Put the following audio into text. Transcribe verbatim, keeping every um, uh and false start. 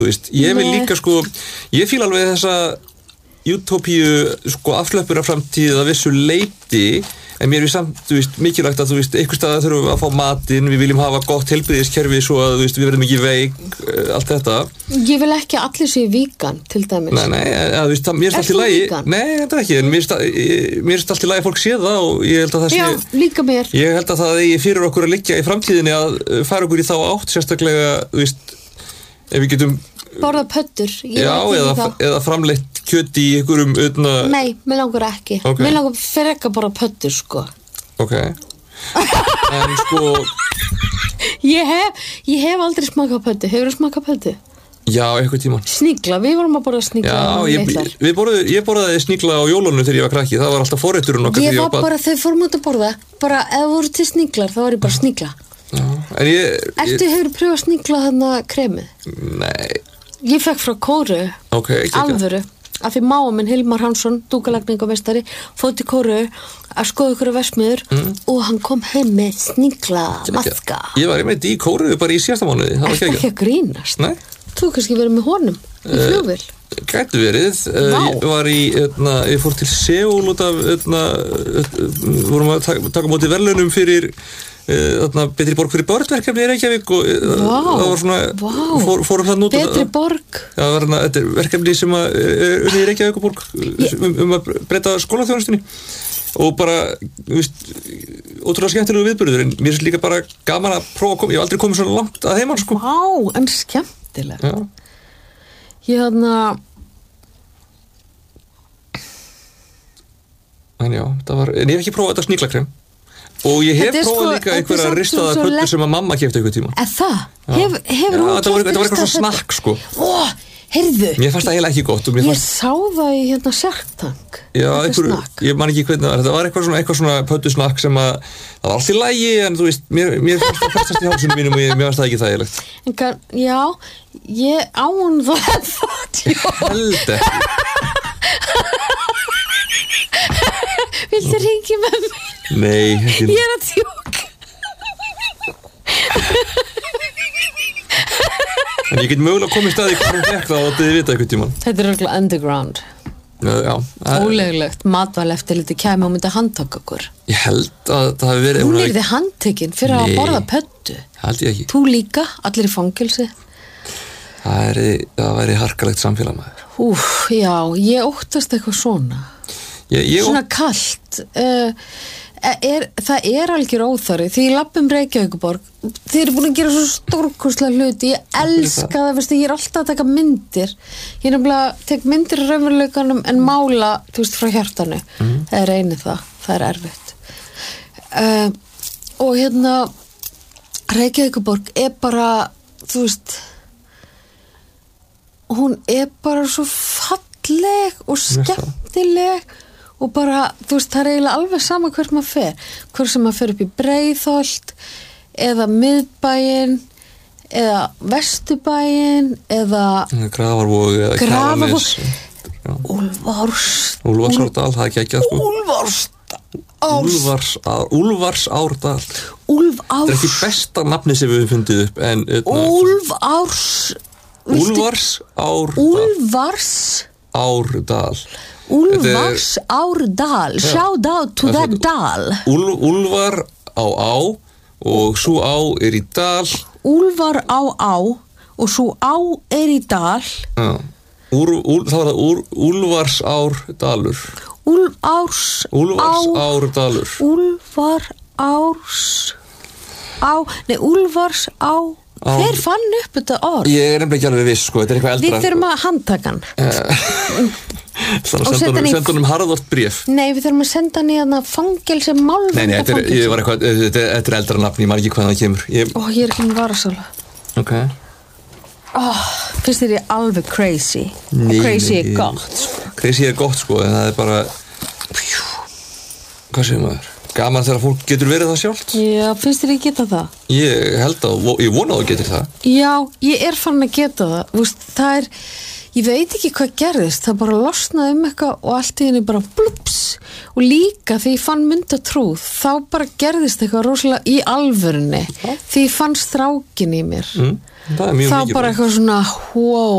þú veist, ég vil líka sko ég fíla alveg þessa utopíu sko afslöppur af framtíð að vissu leyti en mér er samt, þú veist, mikilvægt að þú veist, einhvers staðar þurfum við að fá matinn, við viljum hafa gott heilbrigðiskerfi svo að þú veist, við verðum ekki veik, allt þetta. Ég vil ekki að allir séu vígan, til dæmis. Nei, nei, að, þú veist, það, mér er allt í lagi. Nei, þetta er ekki, en mér er allt í lagi að fólk sé það og ég held að það sé... Já, líka mér. Ég held að það eigi fyrir okkur að liggja í framtíðinni að fara okkur í þá átt, sérstaklega, þú veist, ef við getum... Borða pöddur. Já, eða, eða framleitt kjöt í einhverjum öðna... Nei, mér langar ekki. Okay. Mér langar fyrir ekki að borða pöddur, sko. Ok. En sko... Ég hef, ég hef aldrei smakað pöddu. Hefurðu smakað pöddu? Já, eitthvað tímann. Snigla, við vorum að borða snigla. Já, ég, við borðum, ég borðaði snigla á jólunum þegar ég var krakki. Það var alltaf forrétturinn okkar. Ég var bara, þegar fórum út að borða, bara ef voru til sniglar, þá var ég bara snigla. Já, en ég... Ertu, ég... hefur pröfað snigla þarna kremið? Nei. Ég fekk frá Kóru, okay, alvöru, af því máa minn Hilmar Hansson, dúkalagningameistari, fór til Kóru að skoða ykkur versmiður mm. og hann kom heim með snigla maska. Ég var einmitt í Kóru bara í síðasta mánuði. Það var ekki ekki að grínast. Nei. Þú kannski verið með honum í flugvél. Uh, gætu verið. Uh, ég var í, etna, ég fór til Seúl út af, etna, etna, vorum að taka, taka móti verðlaunum fyrir Þarna, betri borg fyrir börnverkefni í Reykjavík og wow, það var svona wow. fór, fórum það nút betri borg já, það var þarna, þetta er verkefni sem að er unnið í Reykjavíkuborg yeah. um, um að breyta skólaþjónustunni og bara, þú veist ótrúlega skemmtilegu viðburður en mér er líka bara gaman að prófa að koma, ég hef aldrei komið svona langt að heiman sko. Vá, en skemmtilegt já. Ég þarna en já, það var, en ég hef ekki prófað þetta sníklakrem og ég hef prófað sko, líka einhverja ristaða pöddur sem að mamma kefti einhver tíma. Er það? Hef, hefur já, hún þetta var, var eitthvað svona snakk sko. Ó, heyrðu. Mér fannst það eiginlega ekki gott. Ég fannst... sá það í hérna Shark Tank. Já, einhver, ég man ekki hvernig það var. Þetta var eitthvað svona, eitthvað svona pöddusnakk sem að, það var allt í lagi en þú veist, mér, mér fannst það festast í hálsunum mínum og ég, mér fannst það ekki þægilegt. En kann, já, ég án það Ég held ekki. Viltu hringja með mig? Nei, ekki. Ég er að tjóka. En ég get mögulega komið staði hvað hún fekk það og þið vita eitthvað tímann. Þetta er örugglega underground. Já, já. Ólegulegt, matvælaeftirlitið kæmi og myndi handtaka okkur. Ég held að það hafi verið... Hún yrði handtekinn fyrir Nei, að borða pöddu. Held ég ekki. Þú líka, allir í fangelsi. Það væri, það væri harkalegt samfélag maður. Úf, já, ég óttast eitthvað svona. Ég, ég svona kalt uh, er, það er algjör óþarfi því ég lapp um Reykjavíkuborg þeir eru búin að gera svo stórkostlega hluti ég elska það, veistu, ég er alltaf að taka myndir ég er nefnilega tek myndir af raunveruleikanum en mála þú veist frá hjartanu mm. það er einu það, það er erfitt uh, og hérna Reykjavíkuborg er bara þú veist hún er bara svo falleg og skemmtileg og bara, þú veist, það er eiginlega alveg sama hvert maður fer, hver sem maður fer upp í Breiðholt eða miðbæinn eða Vesturbæinn eða Grafarvogur eða Kjalarnes Úlfars Úlfarsárdal, það er ekki ekki að sko Úlfarsárdal Úlfarsárdal Úlfars Það er ekki besta nafni sem við höfum fundið upp en Úlfars Úlfarsárdal Úlfarsárdal Úlfarsárdal shout out to that dal Úl, Úlfar á á og svo á er í dal Úlfar á á og svo á er í dal já. Úr, úr, það var það úr, Úlfarsárdalur Úlfars Úlfarsárdalur Úlfarárs á, nei Úlfars á hver fann upp þetta orð? Ég er nefnilega ekki alveg viss sko, þetta er eitthvað eldra Við þurfum að handtaka hann Þannig að senda honum harðort bréf Nei, við þurfum að senda hann í þarna fangelsi málverka Nei, nei, þetta er, ég var eitthvað, þetta er eldra nafn, ég man ekki hvað það kemur ég... Ó, ég er ekki með varasála Ok oh, Finnst þér ég alveg crazy nei, Crazy nei, er gott sko. Crazy er gott sko, en það er bara Hvað segir maður? Gaman þegar fólk getur verið það sjálft Já, finnst þér ég geta það? Ég held að, ég vona að þú getur það Já, ég er fann að geta það Vist, það er, ég veit ekki hvað gerðist það bara losnaði um eitthvað og allt í henni bara blups og líka því ég fann myndatrúð þá bara gerðist eitthvað rosalega í alvörunni okay. því ég fann strákin í mér mm. Það er mjög þá mikilvægt. bara eitthvað svona wow,